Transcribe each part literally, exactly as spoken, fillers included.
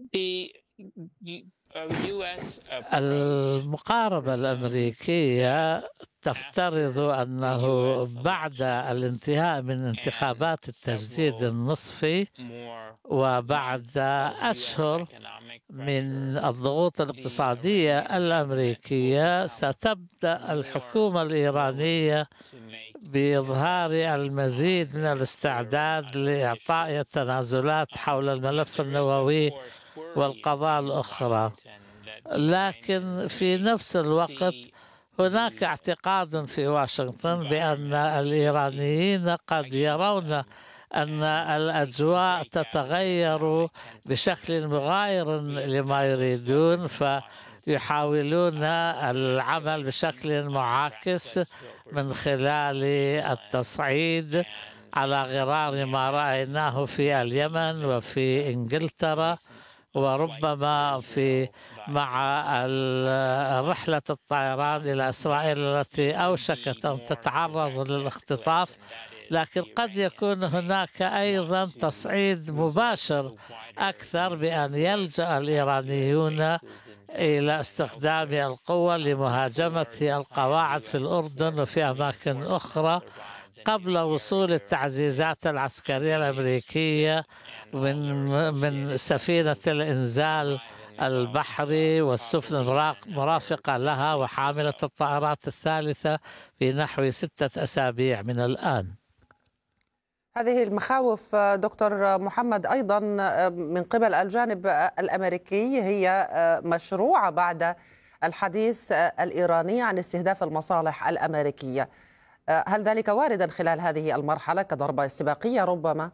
The U- uh, U S approach المقاربة الأمريكية تفترض أنه بعد الانتهاء من انتخابات التجديد النصفي وبعد أشهر من الضغوط الاقتصادية الأمريكية ستبدأ الحكومة الإيرانية بإظهار المزيد من الاستعداد لإعطاء التنازلات حول الملف النووي والقضايا الأخرى، لكن في نفس الوقت هناك اعتقاد في واشنطن بأن الإيرانيين قد يرون أن الأجواء تتغير بشكل مغاير لما يريدون، فيحاولون العمل بشكل معاكس من خلال التصعيد على غرار ما رأيناه في اليمن وفي إنجلترا، وربما في مع رحلة الطيران إلى إسرائيل التي أوشكت أن تتعرض للاختطاف. لكن قد يكون هناك أيضا تصعيد مباشر أكثر بأن يلجأ الإيرانيون إلى استخدام القوة لمهاجمة القواعد في الأردن وفي أماكن أخرى قبل وصول التعزيزات العسكرية الأمريكية من من سفينة الإنزال البحري والسفن المرافقة لها وحاملة الطائرات الثالثة في نحو ستة أسابيع من الآن. هذه المخاوف دكتور محمد أيضا من قبل الجانب الأمريكي هي مشروعة بعد الحديث الإيراني عن استهداف المصالح الأمريكية. هل ذلك واردا خلال هذه المرحلة كضربة استباقية ربما؟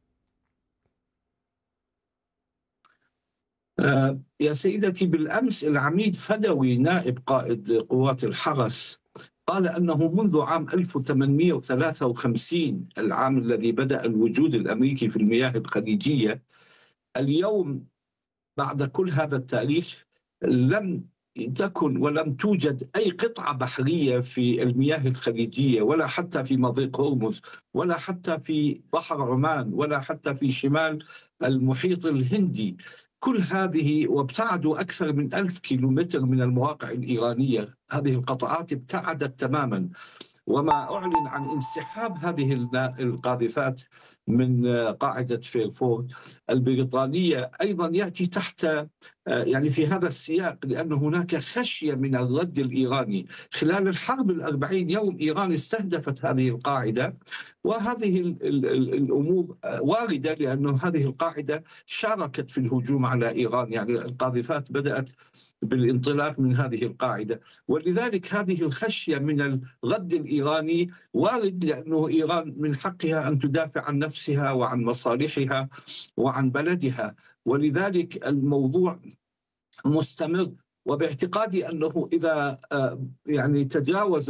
آه يا سيدتي، بالأمس العميد فدوي نائب قائد قوات الحرس قال أنه منذ عام ألف وثمانمئة وثلاثة وخمسين، العام الذي بدأ الوجود الأمريكي في المياه الخليجية، اليوم بعد كل هذا التاريخ لم تكن ولم توجد أي قطعة بحرية في المياه الخليجية، ولا حتى في مضيق هرمز، ولا حتى في بحر عمان، ولا حتى في شمال المحيط الهندي. كل هذه وابتعدوا أكثر من ألف كيلومتر من المواقع الإيرانية. هذه القطعات ابتعدت تماما، وما أعلن عن انسحاب هذه القاذفات من قاعدة فيرفورد البريطانية أيضا يأتي تحت يعني في هذا السياق، لأن هناك خشية من الرد الإيراني. خلال الحرب الأربعين يوم إيران استهدفت هذه القاعدة، وهذه الأمور واردة لأن هذه القاعدة شاركت في الهجوم على إيران، يعني القاذفات بدأت بالانطلاق من هذه القاعدة، ولذلك هذه الخشية من الرد الإيراني وارد، لأنه إيران من حقها أن تدافع عن نفسها وعن مصالحها وعن بلدها، ولذلك الموضوع مستمر. وباعتقادي أنه إذا يعني تجاوز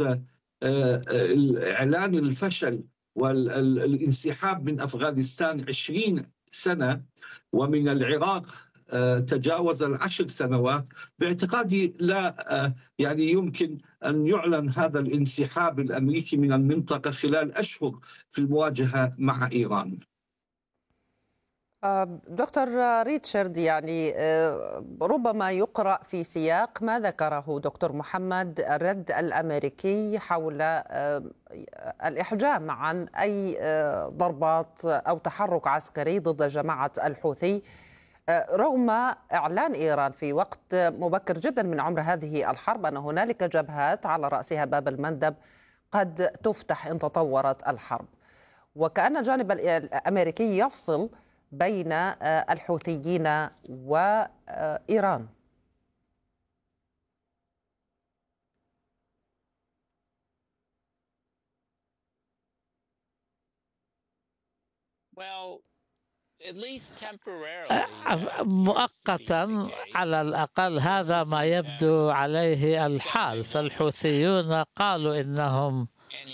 إعلان الفشل والانسحاب من أفغانستان عشرين سنة ومن العراق تجاوز العشر سنوات، باعتقادي لا يعني يمكن أن يعلن هذا الانسحاب الأمريكي من المنطقة خلال أشهر في المواجهة مع إيران. دكتور ريتشارد، يعني ربما يقرأ في سياق ما ذكره دكتور محمد الرد الأمريكي حول الإحجام عن أي ضربات أو تحرك عسكري ضد جماعة الحوثي، رغم إعلان إيران في وقت مبكر جدا من عمر هذه الحرب أن هنالك جبهات على رأسها باب المندب قد تفتح إن تطورت الحرب، وكأن الجانب الأمريكي يفصل بين الحوثيين وإيران. مؤقتا على الأقل هذا ما يبدو عليه الحال. فالحوثيون قالوا إنهم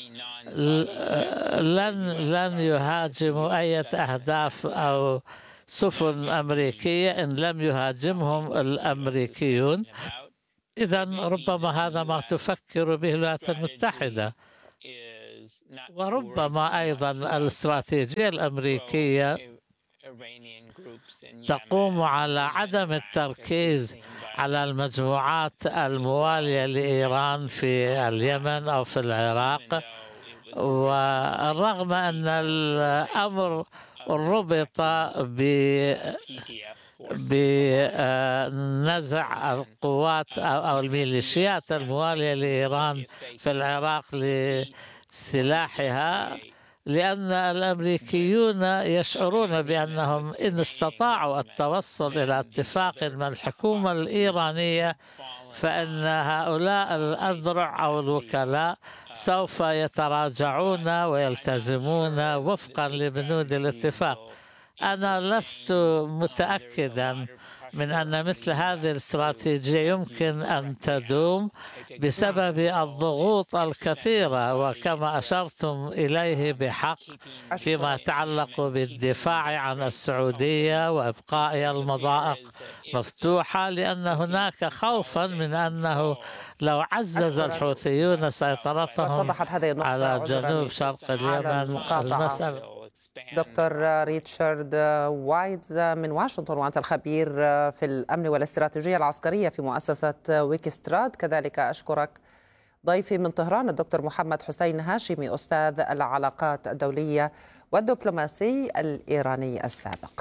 لن لن يهاجموا أي أهداف أو سفن أمريكية إن لم يهاجمهم الأمريكيون. إذا ربما هذا ما تفكر به الولايات المتحدة، وربما أيضا الاستراتيجية الأمريكية تقوم على عدم التركيز على المجموعات الموالية لإيران في اليمن أو في العراق، والرغم أن الأمر ربط بنزع القوات أو الميليشيات الموالية لإيران في العراق لسلاحها، لأن الأمريكيون يشعرون بأنهم إن استطاعوا التوصل إلى اتفاق مع الحكومة الإيرانية فإن هؤلاء الأذرع أو الوكلاء سوف يتراجعون ويلتزمون وفقا لبنود الاتفاق. أنا لست متأكدا من أن مثل هذه الاستراتيجية يمكن أن تدوم بسبب الضغوط الكثيرة، وكما أشرتم إليه بحق فيما يتعلق بالدفاع عن السعودية وإبقاء المضائق مفتوحة، لأن هناك خوفا من أنه لو عزز الحوثيون سيطرتهم على جنوب شرق اليمن المسألة. دكتور ريتشارد وايتز من واشنطن، وأنت الخبير في الأمن والاستراتيجية العسكرية في مؤسسة ويكستراد. كذلك أشكرك ضيفي من طهران الدكتور محمد حسين هاشمي، أستاذ العلاقات الدولية والدبلوماسي الإيراني السابق.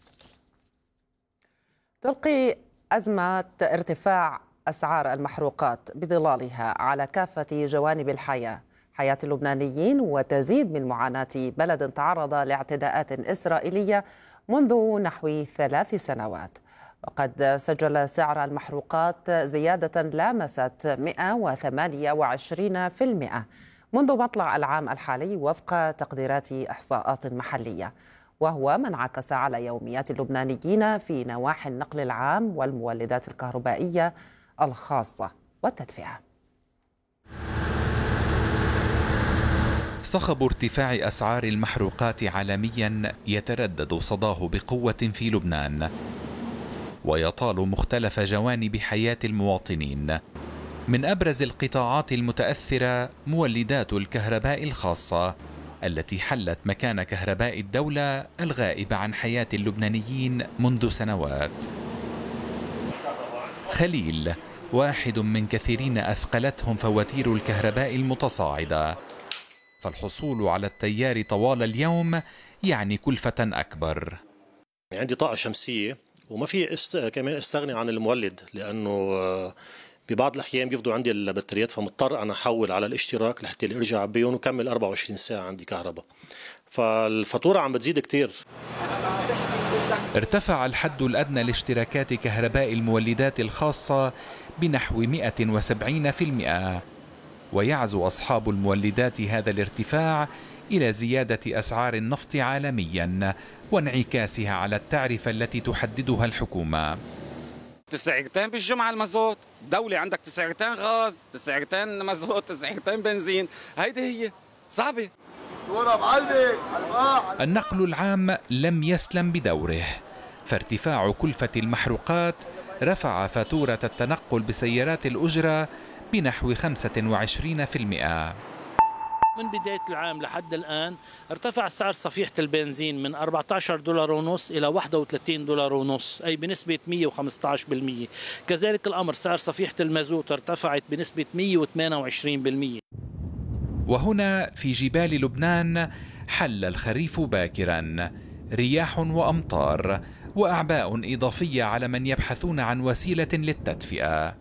تلقي أزمة ارتفاع أسعار المحروقات بظلالها على كافة جوانب الحياة حياة اللبنانيين، وتزيد من معاناة بلد تعرض لاعتداءات إسرائيلية منذ نحو ثلاث سنوات. وقد سجل سعر المحروقات زيادة لامست مئة وثمانية وعشرين بالمئة منذ مطلع العام الحالي وفق تقديرات إحصاءات محلية، وهو ما انعكس على يوميات اللبنانيين في نواحي النقل العام والمولدات الكهربائية الخاصة والتدفئة. صخب ارتفاع أسعار المحروقات عالميا يتردد صداه بقوة في لبنان، ويطال مختلف جوانب حياة المواطنين. من أبرز القطاعات المتأثرة مولدات الكهرباء الخاصة التي حلت مكان كهرباء الدولة الغائبة عن حياة اللبنانيين منذ سنوات. خليل واحد من كثيرين أثقلتهم فواتير الكهرباء المتصاعدة، فالحصول على التيار طوال اليوم يعني كلفة أكبر. عندي طاقة شمسية وما في است... كمان استغني عن المولد، لأنه ببعض الأحيان بيفضوا عندي البطاريات، فمضطر أنا أحول على الاشتراك لحتى أرجع بيهم وكمل أربعة وعشرين ساعة عندي كهرباء، فالفاتورة عم بتزيد كتير. ارتفع الحد الأدنى لاشتراكات كهرباء المولدات الخاصة بنحو مئة وسبعين بالمئة، ويعزو أصحاب المولدات هذا الارتفاع إلى زيادة أسعار النفط عالميا وانعكاسها على التعرفة التي تحددها الحكومة. تسعيرتين بالجمعة المازوت، دولة عندك تسعيرتين غاز، تسعيرتين مازوت، تسعيرتين بنزين، هيدي هي صعبة. النقل العام لم يسلم بدوره، فارتفاع كلفة المحروقات رفع فاتورة التنقل بسيارات الأجرة بنحو خمسة وعشرين بالمئة. من بداية العام لحد الآن ارتفع سعر صفيحة البنزين من أربعة عشر دولار ونص إلى واحد وثلاثين دولار ونص، أي بنسبة مئة وخمسة عشر بالمئة. كذلك الأمر سعر صفيحة المازوت ارتفعت بنسبة مئة وثمانية وعشرين بالمئة. وهنا في جبال لبنان حل الخريف باكرا، رياح وأمطار وأعباء إضافية على من يبحثون عن وسيلة للتدفئة.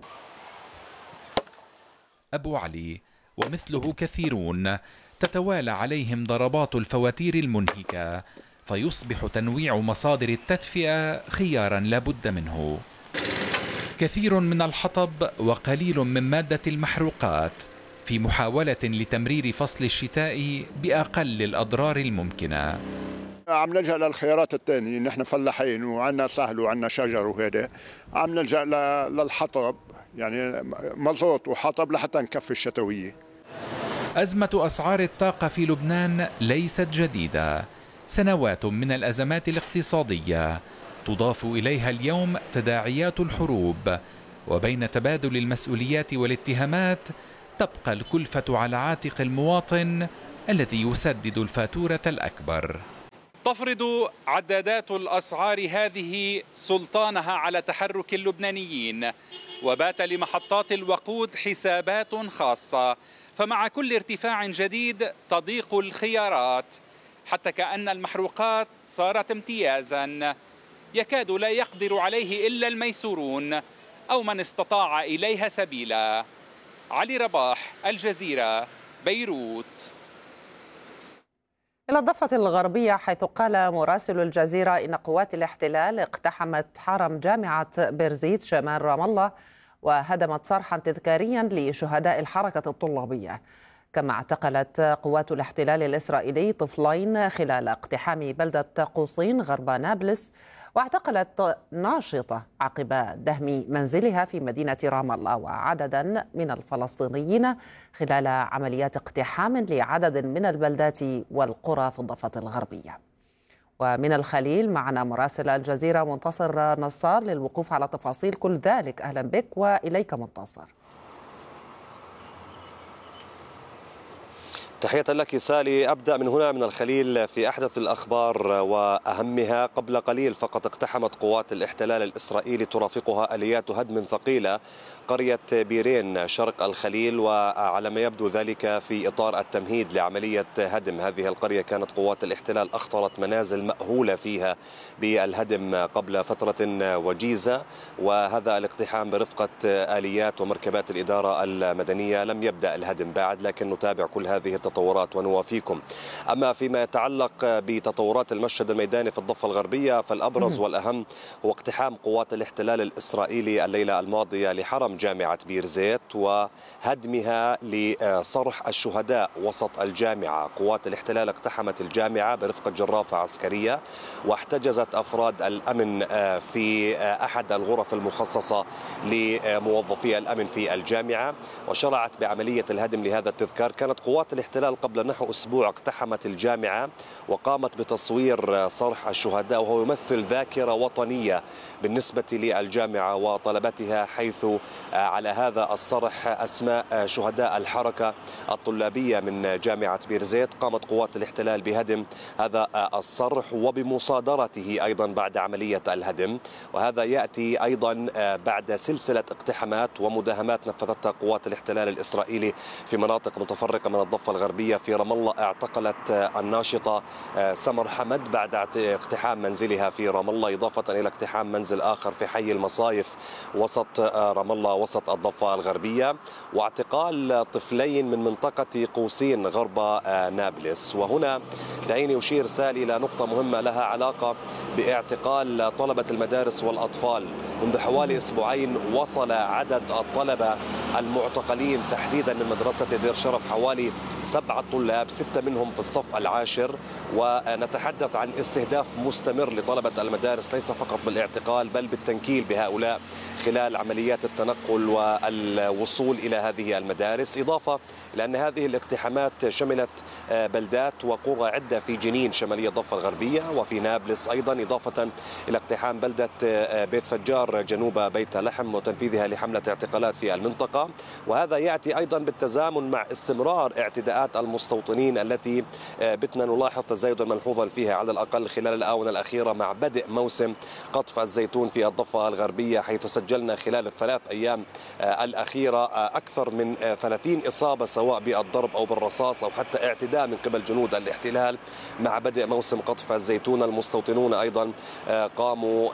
أبو علي ومثله كثيرون تتوالى عليهم ضربات الفواتير المنهكة، فيصبح تنويع مصادر التدفئة خيارا لا بد منه. كثير من الحطب وقليل من مادة المحروقات في محاولة لتمرير فصل الشتاء بأقل الأضرار الممكنة. عم نلجأ للخيارات الثانية، نحن فلاحين وعنا سهل وعنا شجر وهذا، عم نلجأ للحطب، يعني مازوت وحطب لحتى نكفي الشتوية. أزمة أسعار الطاقة في لبنان ليست جديدة، سنوات من الأزمات الاقتصادية تضاف إليها اليوم تداعيات الحروب، وبين تبادل المسؤوليات والاتهامات تبقى الكلفة على عاتق المواطن الذي يسدد الفاتورة الأكبر. تفرض عدادات الأسعار هذه سلطانها على تحرك اللبنانيين، وبات لمحطات الوقود حسابات خاصة، فمع كل ارتفاع جديد تضيق الخيارات، حتى كأن المحروقات صارت امتيازا يكاد لا يقدر عليه إلا الميسورون أو من استطاع إليها سبيلا. علي رباح، الجزيرة، بيروت. إلى الضفة الغربية، حيث قال مراسل الجزيرة إن قوات الاحتلال اقتحمت حرم جامعة بيرزيت شمال رام الله وهدمت صرحا تذكاريا لشهداء الحركة الطلابية. كما اعتقلت قوات الاحتلال الإسرائيلي طفلين خلال اقتحام بلدة قوصين غرب نابلس، واعتقلت ناشطة عقب دهم منزلها في مدينة رام الله وعددا من الفلسطينيين خلال عمليات اقتحام لعدد من البلدات والقرى في الضفة الغربية. ومن الخليل معنا مراسل الجزيرة منتصر نصار للوقوف على تفاصيل كل ذلك. أهلا بك وإليك منتصر. تحية لك سالي. أبدأ من هنا من الخليل في أحدث الأخبار وأهمها. قبل قليل فقط اقتحمت قوات الاحتلال الإسرائيلي ترافقها آليات هدم ثقيلة قرية بيرين شرق الخليل، وعلى ما يبدو ذلك في إطار التمهيد لعملية هدم هذه القرية. كانت قوات الاحتلال أخطرت منازل مأهولة فيها بالهدم قبل فترة وجيزة، وهذا الاقتحام برفقة آليات ومركبات الإدارة المدنية. لم يبدأ الهدم بعد، لكن نتابع كل هذه التطورات ونوافيكم. أما فيما يتعلق بتطورات المشهد الميداني في الضفة الغربية، فالأبرز والأهم هو اقتحام قوات الاحتلال الإسرائيلي الليلة الماضية لحرم جامعة بيرزيت وهدمها لصرح الشهداء وسط الجامعة. قوات الاحتلال اقتحمت الجامعة برفقة جرافة عسكرية، واحتجزت أفراد الأمن في أحد الغرف المخصصة لموظفي الأمن في الجامعة، وشرعت بعملية الهدم لهذا التذكار. كانت قوات الاحتلال قبل نحو أسبوع اقتحمت الجامعة وقامت بتصوير صرح الشهداء، وهو يمثل ذاكرة وطنية بالنسبة للجامعة وطلبتها، حيث على هذا الصرح أسماء شهداء الحركة الطلابية من جامعة بيرزيت. قامت قوات الاحتلال بهدم هذا الصرح وبمصادرته أيضا بعد عملية الهدم، وهذا يأتي أيضا بعد سلسلة اقتحامات ومداهمات نفذتها قوات الاحتلال الإسرائيلي في مناطق متفرقة من الضفة الغربية. في رام الله اعتقلت الناشطة سمر حمد بعد اقتحام منزلها في رام الله، إضافة إلى اقتحام منزل آخر في حي المصايف وسط رام الله وسط الضفة الغربية، واعتقال طفلين من منطقة قوسين غرب نابلس. وهنا دعيني أشير سالي إلى نقطة مهمة لها علاقة باعتقال طلبة المدارس والأطفال. منذ حوالي أسبوعين وصل عدد الطلبة المعتقلين تحديدا من مدرسة دير شرف حوالي سبعة طلاب، ستة منهم في الصف العاشر، ونتحدث عن استهداف مستمر لطلبة المدارس، ليس فقط بالاعتقال بل بالتنكيل بهؤلاء خلال عمليات التنقل والوصول إلى هذه المدارس. إضافة لأن هذه الاقتحامات شملت بلدات وقرى عدة في جنين شمالية الضفة الغربية وفي نابلس أيضا، إضافة إلى اقتحام بلدة بيت فجار جنوب بيت لحم وتنفيذها لحملة اعتقالات في المنطقة. وهذا يأتي أيضا بالتزامن مع استمرار اعتداءات المستوطنين التي بتنا نلاحظ تزايدا ملحوظا فيها على الأقل خلال الآونة الأخيرة مع بدء موسم قطف الزيتون في الضفة الغربية، حيث سجلنا خلال الثلاث أيام الأخيرة أكثر من ثلاثين إصابة سواء بالضرب أو بالرصاص أو حتى اعتداء من قبل جنود الاحتلال. مع بدء موسم قطف الزيتون المستوطنون أيضا قاموا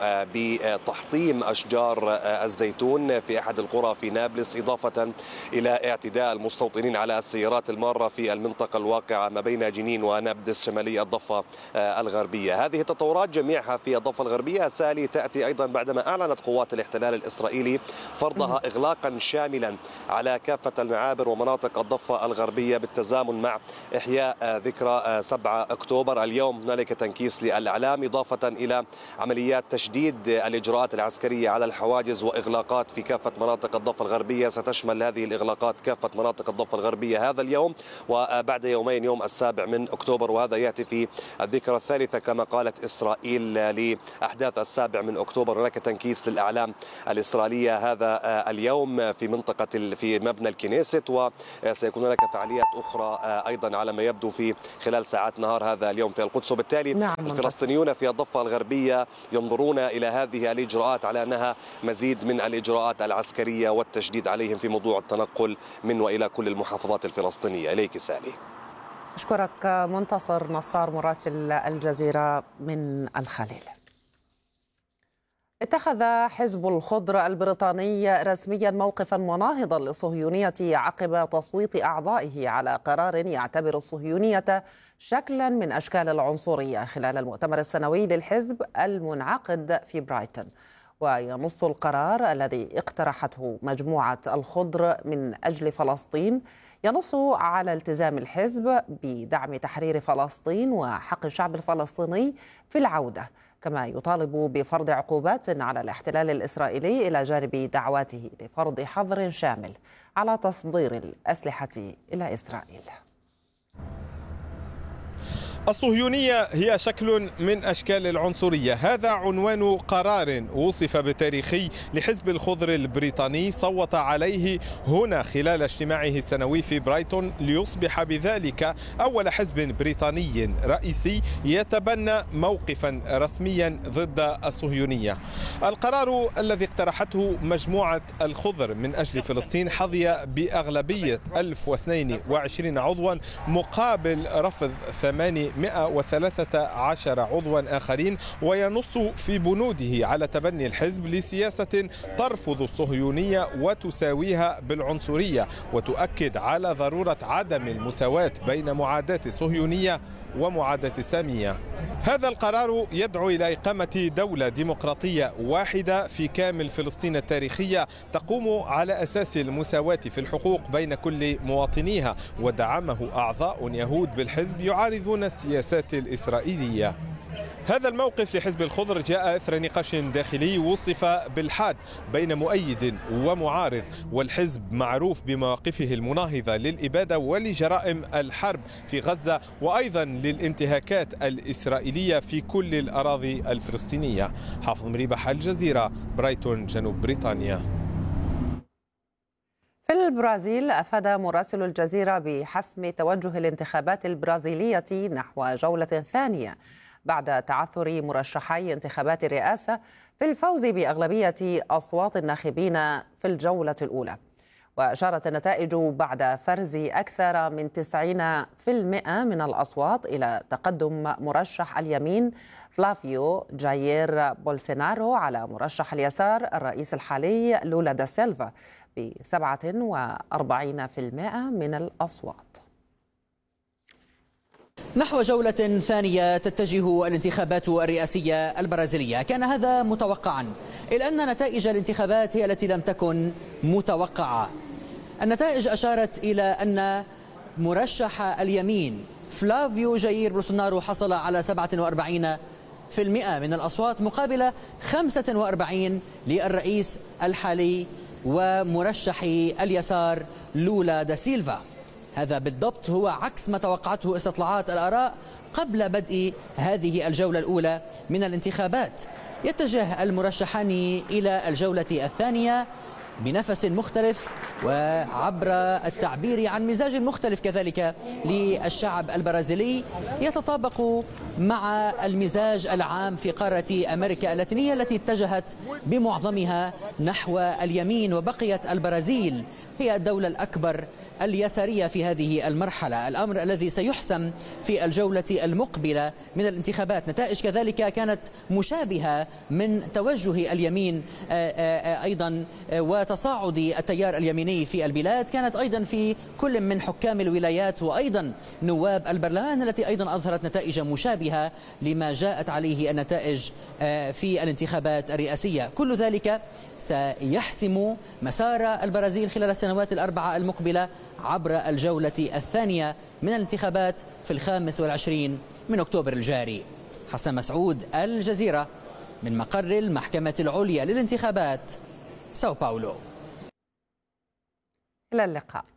بتحطيم أشجار الزيتون في أحد القرى في نابلس، إضافة إلى اعتداء المستوطنين على السيارات المارة في المنطقة الواقعة ما بين جنين ونابلس شمالي الضفة الغربية. هذه التطورات جميعها في الضفة الغربية سالي تأتي أيضا بعدما أعلنت قوات الاحتلال الإسرائيلي فرضها إغلاقا شاملا على كافة المعابر ومناطق الضفة الغربية بالتزامن مع إحياء ذكرى سبعة أكتوبر. اليوم هنالك تنكيس للإعلام، إضافة إضافة إلى عمليات تشديد الإجراءات العسكرية على الحواجز وإغلاقات في كافة مناطق الضفة الغربية. ستشمل هذه الإغلاقات كافة مناطق الضفة الغربية هذا اليوم وبعد يومين يوم السابع من أكتوبر، وهذا يأتي في الذكرى الثالثة كما قالت إسرائيل لأحداث السابع من أكتوبر. هناك تنكيس للأعلام الإسرائيلية هذا اليوم في منطقة في مبنى الكنيست، وسيكون هناك فعاليات أخرى أيضا على ما يبدو في خلال ساعات نهار هذا اليوم في القدس. وبالتالي نعم الفلسطينيون في الضفة الغربية ينظرون إلى هذه الإجراءات على أنها مزيد من الإجراءات العسكرية والتشديد عليهم في موضوع التنقل من وإلى كل المحافظات الفلسطينية. إليك سالي. أشكرك منتصر نصار مراسل الجزيرة من الخليل. اتخذ حزب الخضر البريطاني رسميا موقفا مناهضا للصهيونية عقب تصويت أعضائه على قرار يعتبر الصهيونية شكلا من أشكال العنصرية خلال المؤتمر السنوي للحزب المنعقد في برايتون. وينص القرار الذي اقترحته مجموعة الخضر من أجل فلسطين ينص على التزام الحزب بدعم تحرير فلسطين وحق الشعب الفلسطيني في العودة، كما يطالب بفرض عقوبات على الاحتلال الإسرائيلي إلى جانب دعواته لفرض حظر شامل على تصدير الأسلحة إلى إسرائيل. الصهيونية هي شكل من أشكال العنصرية، هذا عنوان قرار وصف بتاريخي لحزب الخضر البريطاني صوت عليه هنا خلال اجتماعه السنوي في برايتون، ليصبح بذلك أول حزب بريطاني رئيسي يتبنى موقفا رسميا ضد الصهيونية. القرار الذي اقترحته مجموعة الخضر من أجل فلسطين حظي بأغلبية ألف واثنين وعشرين عضوا مقابل رفض ثمانمائة وثلاثة عشر عضوا آخرين، وينص في بنوده على تبني الحزب لسياسة ترفض الصهيونية وتساويها بالعنصرية، وتؤكد على ضرورة عدم المساواة بين معاداة الصهيونية ومعاداة السامية. هذا القرار يدعو إلى إقامة دولة ديمقراطية واحدة في كامل فلسطين التاريخية تقوم على أساس المساواة في الحقوق بين كل مواطنيها، ودعمه أعضاء يهود بالحزب يعارضون السياسات الإسرائيلية. هذا الموقف لحزب الخضر جاء إثر نقاش داخلي وصف بالحاد بين مؤيد ومعارض، والحزب معروف بمواقفه المناهضة للإبادة ولجرائم الحرب في غزة وأيضا للانتهاكات الإسرائيلية في كل الأراضي الفلسطينية. حافظ مريبح، الجزيرة، برايتون، جنوب بريطانيا. في البرازيل أفاد مراسل الجزيرة بحسم توجه الانتخابات البرازيلية نحو جولة ثانية بعد تعثر مرشحي انتخابات الرئاسة في الفوز بأغلبية أصوات الناخبين في الجولة الأولى. وأشارت النتائج بعد فرز أكثر من تسعين بالمئة من الأصوات إلى تقدم مرشح اليمين فلافيو جايير بولسونارو على مرشح اليسار الرئيس الحالي لولا دا سيلفا ب سبعة وأربعين بالمئة من الأصوات. نحو جولة ثانية تتجه الانتخابات الرئاسية البرازيلية. كان هذا متوقعا، إلا أن نتائج الانتخابات هي التي لم تكن متوقعة. النتائج أشارت إلى أن مرشح اليمين فلافيو جايير بولسونارو حصل على سبعة وأربعين بالمئة من الأصوات مقابل خمسة وأربعين للرئيس الحالي ومرشح اليسار لولا دا سيلفا. هذا بالضبط هو عكس ما توقعته استطلاعات الآراء قبل بدء هذه الجولة الأولى من الانتخابات. يتجه المرشحان إلى الجولة الثانية بنفس مختلف وعبر التعبير عن مزاج مختلف كذلك للشعب البرازيلي يتطابق مع المزاج العام في قارة أمريكا اللاتينية التي اتجهت بمعظمها نحو اليمين، وبقيت البرازيل هي الدولة الأكبر اليسارية في هذه المرحلة، الأمر الذي سيحسم في الجولة المقبلة من الانتخابات. نتائج كذلك كانت مشابهة من توجه اليمين أيضا وتصاعد التيار اليميني في البلاد، كانت أيضا في كل من حكام الولايات وأيضا نواب البرلمان التي أيضا أظهرت نتائج مشابهة لما جاءت عليه النتائج في الانتخابات الرئاسية. كل ذلك سيحسم مسار البرازيل خلال السنوات الأربعة المقبلة عبر الجولة الثانية من الانتخابات في الخامس والعشرين من أكتوبر الجاري. حسن مسعود، الجزيرة، من مقر المحكمة العليا للانتخابات، ساو باولو. إلى اللقاء.